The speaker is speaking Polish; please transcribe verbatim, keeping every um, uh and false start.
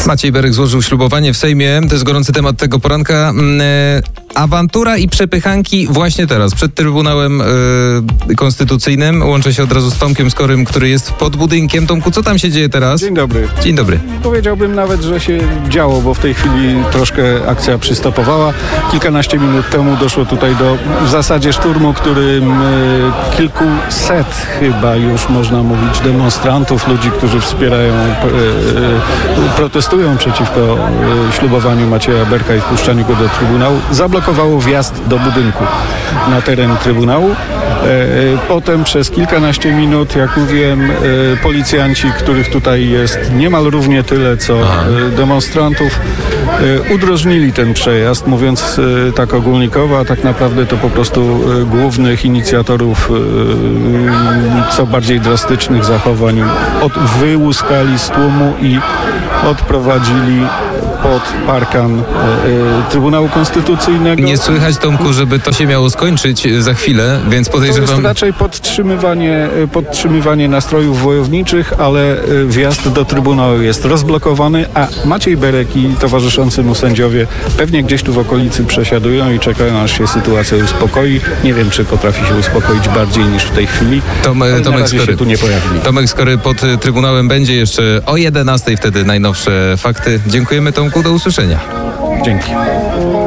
Maciej Berek złożył ślubowanie w Sejmie. To jest gorący temat tego poranka. E, awantura i przepychanki właśnie teraz, przed Trybunałem e, Konstytucyjnym. Łączę się od razu z Tomkiem Skorym, który jest pod budynkiem. Tomku, co tam się dzieje teraz? Dzień dobry. Dzień dobry. Powiedziałbym nawet, że się działo, bo w tej chwili troszkę akcja przystopowała. Kilkanaście minut temu doszło tutaj do w zasadzie szturmu, którym e, kilkuset chyba już można mówić demonstrantów, ludzi, którzy wspierają, e, e, protestują przeciwko e, ślubowaniu Macieja Berka i wpuszczaniu go do Trybunału, zablokowało wjazd do budynku na teren Trybunału. E, potem przez kilkanaście minut, jak mówiłem, e, policjanci, których tutaj jest niemal równie tyle, co e, demonstrantów, e, udrożnili ten przejazd, mówiąc e, tak ogólnikowo, a tak naprawdę to po prostu e, głównych inicjatorów e, co bardziej drastycznych zachowań od, wyłuskali z tłumu i odprowadzili pod parkan e, e, Trybunału Konstytucyjnego. Nie słychać, Tomku, żeby to się miało skończyć za chwilę, więc podejrzewam... To jest raczej podtrzymywanie, podtrzymywanie nastrojów wojowniczych, ale wjazd do Trybunału jest rozblokowany, a Maciej Berek i towarzyszący mu sędziowie pewnie gdzieś tu w okolicy przesiadują i czekają, aż się sytuacja uspokoi. Nie wiem, czy potrafi się uspokoić bardziej niż w tej chwili. Tom, Tomek Skory. Się tu nie pojawili. Tomek Skory pod Trybunałem będzie jeszcze o jedenastej, wtedy najnowsze fakty. Dziękujemy, Tomku, do usłyszenia. Dzięki.